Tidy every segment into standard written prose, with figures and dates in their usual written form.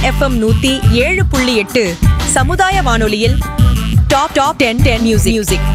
FM 107.8 சமுதாய வானொலியில் top 10 music.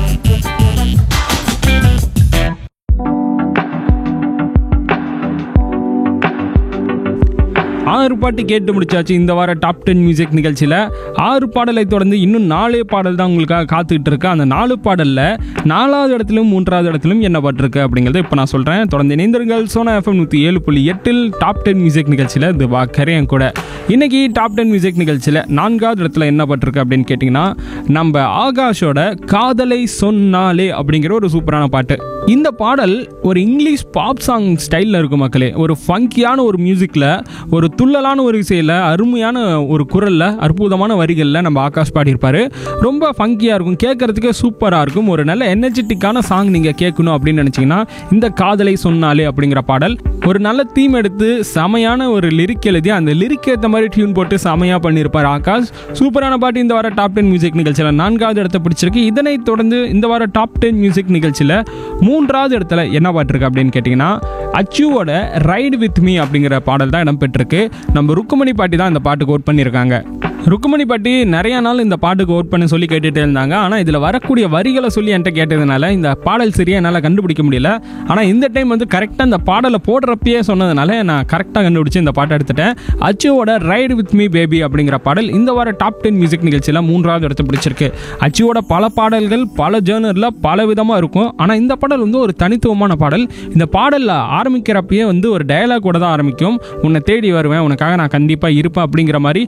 6 பாட்டு கேட்டு முடிச்சாச்சு. இந்த வார டாப் 10 மியூசிக் நிகழ்ச்சியில் 6 பாடலை தொடர்ந்து இன்னும் 4 பாடல் தான் உங்களுக்காக காத்துக்கிட்டு இருக்கு. அந்த 4 பாடலில் 4வது இடத்திலும் 3வது இடத்திலும் என்ன பாட்டிருக்கு அப்படிங்கிறத இப்போ நான் சொல்கிறேன். தொடர்ந்து இணைந்திருங்கள். சோனா FM 107.8 டாப் 10 மியூசிக் நிகழ்ச்சியில் இது வாக்கரையும் கூட. இன்னைக்கு டாப் 10 மியூசிக் நிகழ்ச்சியில் 4வது இடத்துல என்ன பாட்டிருக்கு அப்படின்னு கேட்டிங்கன்னா, நம்ம ஆகாஷோட காதலை சொன்னாலே அப்படிங்கிற ஒரு சூப்பரான பாட்டு. இந்த பாடல் ஒரு இங்கிலீஷ் பாப் சாங் ஸ்டைலில் இருக்கும் மக்களே. ஒரு ஃபங்கியான ஒரு மியூசிக்கில், ஒரு துள்ளலான ஒரு இசையில், அருமையான ஒரு குரலில், அற்புதமான வரிகளில் நம்ம ஆகாஷ் பாடியிருப்பார். ரொம்ப ஃபங்கியாக இருக்கும், கேட்குறதுக்கே சூப்பராக இருக்கும். ஒரு நல்ல எனர்ஜெட்டிக்கான சாங் நீங்கள் கேட்கணும் அப்படின்னு நினச்சிங்கன்னா இந்த காதலை சொன்னாலே அப்படிங்கிற பாடல். ஒரு நல்ல தீம் எடுத்து செமையான ஒரு லிரிக் எழுதி அந்த லிரிக் ஏற்ற மாதிரி டியூன் போட்டு செமையாக பண்ணியிருப்பார் ஆகாஷ். சூப்பரான பாட்டு இந்த வார டாப் 10 மியூசிக் நிகழ்ச்சியில் 4வது இடத்தை பிடிச்சிருக்கு. இதனைத் தொடர்ந்து இந்த வார டாப் 10 மியூசிக் நிகழ்ச்சியில் 3வது இடத்துல என்ன பாட்டிருக்கு அப்படின்னு கேட்டிங்கன்னா, அச்சுவோட ரைடு வித் மீ அப்படிங்கிற பாடல் தான் இடம்பெற்றிருக்கு. நம்ம ருக்குமணி பாட்டி தான் இந்த பாட்டுக்கு ஓட் பண்ணியிருக்காங்க. ருக்குமணி பாட்டி நிறைய நாள் இந்த பாட்டுக்கு ஓட் பண்ணி சொல்லி கேட்டுகிட்டே இருந்தாங்க. ஆனால் இதில் வரக்கூடிய வரிகளை சொல்லி என்கிட்ட கேட்டதுனால இந்த பாடல் சரியாக என்னால் கண்டுபிடிக்க முடியல. ஆனால் இந்த டைம் வந்து கரெக்டாக இந்த பாடலை போடுறப்பயே சொன்னதுனால நான் கரெக்டாக கண்டுபிடிச்சி இந்த பாட்டை எடுத்துட்டேன். அச்சுவோட ரைடு வித் மீ பேபி அப்படிங்கிற பாடல் இந்த வார டாப் 10 மியூசிக் நிகழ்ச்சியில் 3வது இடத்தை பிடிச்சிருக்கு. அச்சுவோட பல பாடல்கள் பல ஜேர்னரில் பல விதமாக இருக்கும். ஆனால் இந்த பாடல் வந்து ஒரு தனித்துவமான பாடல். இந்த பாடலில் ஆரம்பிக்கிறப்பயே வந்து ஒரு டயலாக் கூட தான் ஆரம்பிக்கும். உன்னை தேடி வருவேன், உனக்காக நான் கண்டிப்பாக இருப்பேன் அப்படிங்கிற மாதிரி